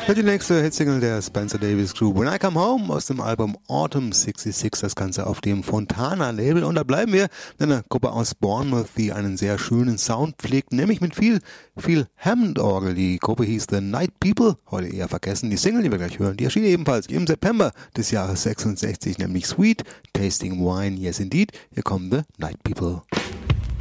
Die nächste Hitsingle der Spencer Davis Group, When I Come Home, aus dem Album Autumn 66, das Ganze auf dem Fontana-Label. Und da bleiben wir mit einer Gruppe aus Bournemouth, die einen sehr schönen Sound pflegt, nämlich mit viel Hammond-Orgel. Die Gruppe hieß The Night People, heute eher vergessen. Die Single, die wir gleich hören, die erschien ebenfalls im September des Jahres 66, nämlich Sweet Tasting Wine, Yes Indeed. Hier kommen The Night People.